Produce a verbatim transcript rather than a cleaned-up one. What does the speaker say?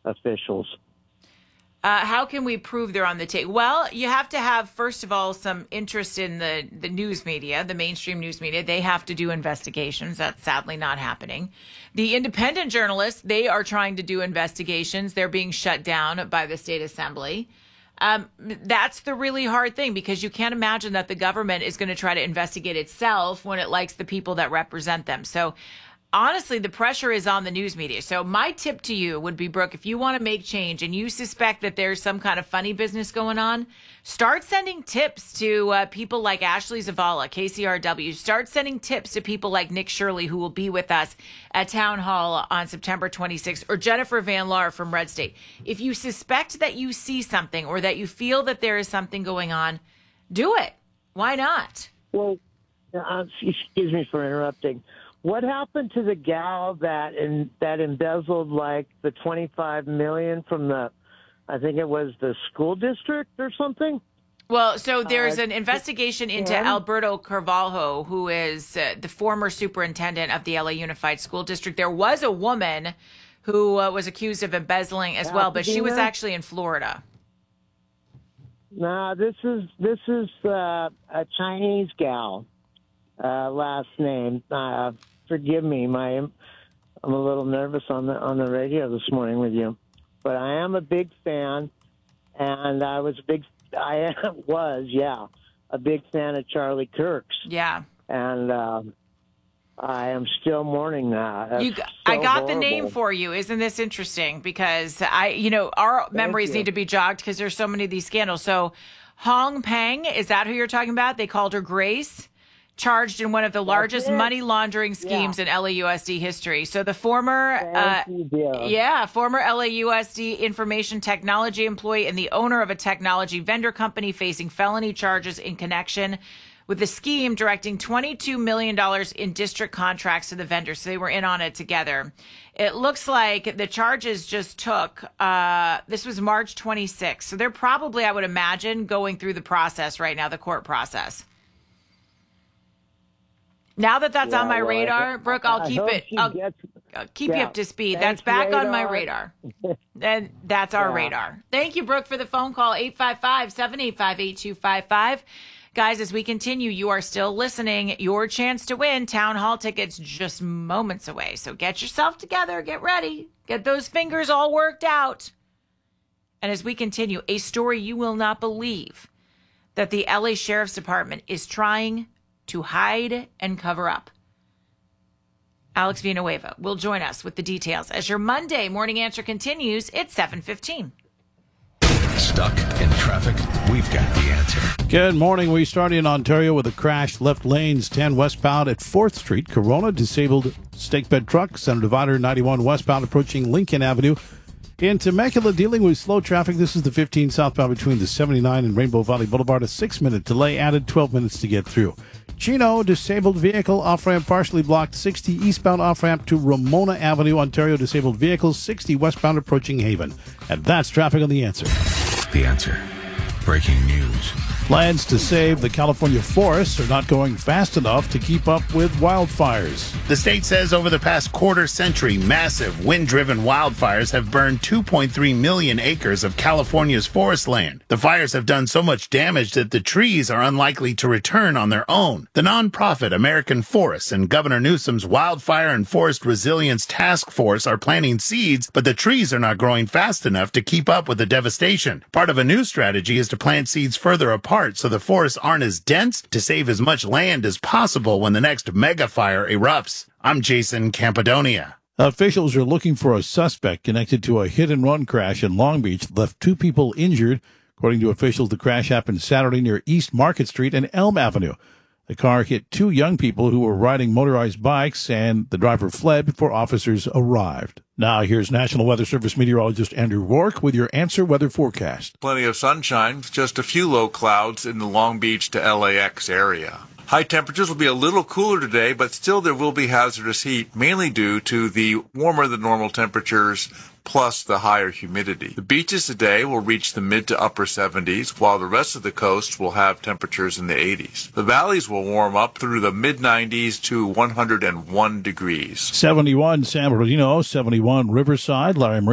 officials. Uh, how can we prove they're on the take? Well, you have to have, first of all, some interest in the, the news media, the mainstream news media. They have to do investigations. That's sadly not happening. The independent journalists, they are trying to do investigations. They're being shut down by the state assembly. Um, that's the really hard thing, because you can't imagine that the government is going to try to investigate itself when it likes the people that represent them. So honestly, the pressure is on the news media. So my tip to you would be, Brooke, if you want to make change and you suspect that there's some kind of funny business going on, start sending tips to uh, people like Ashley Zavala, K C R W. Start sending tips to people like Nick Shirley, who will be with us at Town Hall on September twenty-sixth, or Jennifer Van Laar from Red State. If you suspect that you see something or that you feel that there is something going on, do it. Why not? Well, uh, excuse me for interrupting. What happened to the gal that in, that embezzled like the twenty-five million dollars from the, I think it was the school district or something? Well, so there's Uh, an investigation into yeah. Alberto Carvalho, who is uh, the former superintendent of the L A Unified School District. There was a woman who uh, was accused of embezzling as well, but she was actually in Florida. No, this is this is uh, a Chinese gal, uh, last name. Uh, forgive me, my I'm a little nervous on the on the radio this morning with you, but I am a big fan, and I was a big I was yeah a big fan of Charlie Kirk's. Yeah, and um, I am still mourning that. That's you, so I got horrible. the name for you. Isn't this interesting? Because I, you know, our memories you. need to be jogged because there's so many of these scandals. So, Hong Peng, is that who you're talking about? They called her Grace, charged in one of the largest it. money laundering schemes Yeah. in L A U S D history. So the former, uh, Thank you, dear. yeah, former L A U S D information technology employee and the owner of a technology vendor company facing felony charges in connection with the scheme directing twenty-two million dollars in district contracts to the vendors. So they were in on it together. It looks like the charges just took, uh, this was March twenty-sixth. So they're probably, I would imagine, going through the process right now, the court process. Now that that's Yeah, on my well, radar, I- Brooke, I I'll keep hope it. she I'll, gets- I'll keep you Yeah. up to speed. Thanks, That's back on my radar. radar. And that's our Yeah. radar. Thank you, Brooke, for the phone call. eight five five, seven eight five, eight two five five. Guys, as we continue, you are still listening. Your chance to win Town Hall tickets just moments away. So get yourself together. Get ready. Get those fingers all worked out. And as we continue, a story you will not believe that the L A Sheriff's Department is trying to hide and cover up. Alex Villanueva will join us with the details as your Monday morning answer continues. It's seven fifteen. Stuck in traffic? We've got the answer. Good morning. We start in Ontario with a crash. Left lanes ten westbound at fourth Street. Corona disabled stake bed truck. Center divider ninety-one westbound approaching Lincoln Avenue. In Temecula, dealing with slow traffic. This is the fifteen southbound between the seventy-nine and Rainbow Valley Boulevard. A six-minute delay added twelve minutes to get through. Chino, disabled vehicle, off-ramp partially blocked. sixty eastbound off-ramp to Ramona Avenue. Ontario, disabled vehicles. sixty westbound approaching Haven. And that's traffic on The Answer. The Answer. Breaking news. Plans to save the California forests are not going fast enough to keep up with wildfires. The state says over the past quarter century, massive wind-driven wildfires have burned two point three million acres of California's forest land. The fires have done so much damage that the trees are unlikely to return on their own. The nonprofit American Forests and Governor Newsom's Wildfire and Forest Resilience Task Force are planting seeds, but the trees are not growing fast enough to keep up with the devastation. Part of a new strategy is to plant seeds further apart so the forests aren't as dense to save as much land as possible when the next mega fire erupts. I'm Jason Campodonia. Officials are looking for a suspect connected to a hit-and-run crash in Long Beach that left two people injured. According to officials, the crash happened Saturday near East Market Street and Elm Avenue. The car hit two young people who were riding motorized bikes, and the driver fled before officers arrived. Now, here's National Weather Service meteorologist Andrew Rourke with your Answer Weather forecast. Plenty of sunshine, just a few low clouds in the Long Beach to L A X area. High temperatures will be a little cooler today, but still there will be hazardous heat, mainly due to the warmer than normal temperatures plus the higher humidity. The beaches today will reach the mid to upper seventies, while the rest of the coast will have temperatures in the eighties. The valleys will warm up through the mid nineties to one hundred one degrees. seventy-one San Bernardino, seventy-one Riverside, Larry